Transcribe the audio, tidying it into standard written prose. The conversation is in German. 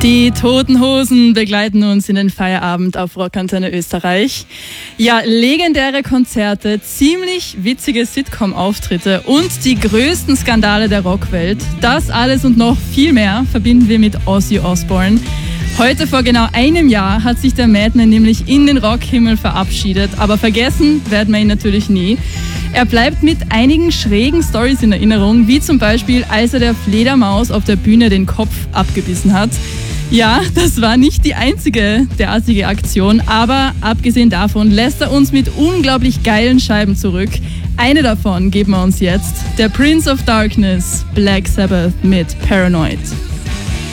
Die Toten Hosen begleiten uns in den Feierabend auf Rockantenne Österreich. Ja, legendäre Konzerte, ziemlich witzige Sitcom-Auftritte und die größten Skandale der Rockwelt. Das alles und noch viel mehr verbinden wir mit Ozzy Osbourne. Heute vor genau einem Jahr hat sich der Madman nämlich in den Rockhimmel verabschiedet, aber vergessen werden wir ihn natürlich nie. Er bleibt mit einigen schrägen Storys in Erinnerung, wie zum Beispiel, als er der Fledermaus auf der Bühne den Kopf abgebissen hat. Ja, das war nicht die einzige derartige Aktion, aber abgesehen davon lässt er uns mit unglaublich geilen Scheiben zurück. Eine davon geben wir uns jetzt, der Prince of Darkness, Black Sabbath mit Paranoid.